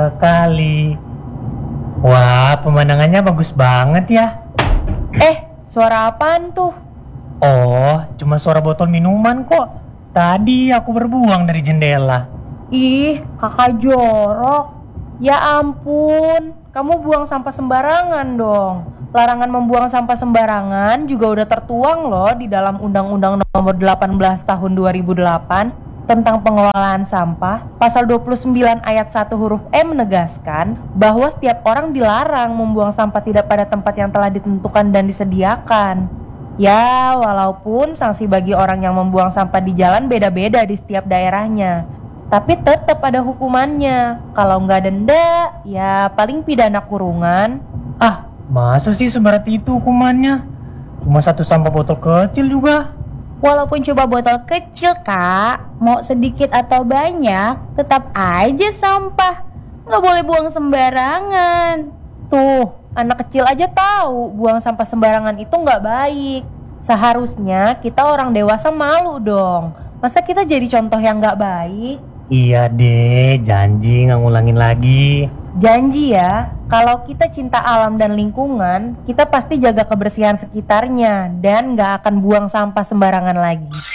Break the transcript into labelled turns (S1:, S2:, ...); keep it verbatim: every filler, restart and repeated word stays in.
S1: sekali. Wah, pemandangannya bagus banget ya.
S2: Eh, suara apaan tuh?
S1: Oh, cuma suara botol minuman kok. Tadi aku berbuang dari jendela.
S2: Ih, kakak jorok. Ya ampun, kamu buang sampah sembarangan dong. Larangan membuang sampah sembarangan juga udah tertuang loh di dalam Undang-Undang Nomor delapan belas Tahun dua ribu delapan tentang pengelolaan sampah. Pasal dua puluh sembilan ayat satu huruf E menegaskan bahwa setiap orang dilarang membuang sampah tidak pada tempat yang telah ditentukan dan disediakan. Ya, walaupun sanksi bagi orang yang membuang sampah di jalan beda-beda di setiap daerahnya, tapi tetap ada hukumannya. Kalau nggak denda, ya paling pidana kurungan.
S1: Ah, masa sih seberat itu hukumannya? Cuma satu sampah botol kecil juga.
S3: Walaupun coba botol kecil kak, mau sedikit atau banyak, tetap aja sampah. Nggak boleh buang sembarangan.
S2: Tuh, anak kecil aja tahu buang sampah sembarangan itu nggak baik. Seharusnya kita orang dewasa malu dong. Masa kita jadi contoh yang nggak baik?
S1: Iya deh, janji nggak ngulangin lagi.
S2: Janji ya, kalau kita cinta alam dan lingkungan, kita pasti jaga kebersihan sekitarnya dan nggak akan buang sampah sembarangan lagi.